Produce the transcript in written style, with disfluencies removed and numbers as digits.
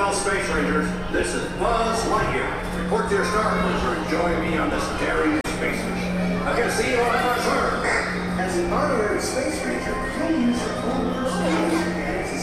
all Space Rangers. This is Buzz Lightyear. Report to your starboards or join me on this daring space mission. I can see you on our shore. As an honorary Space Ranger, you'll use your own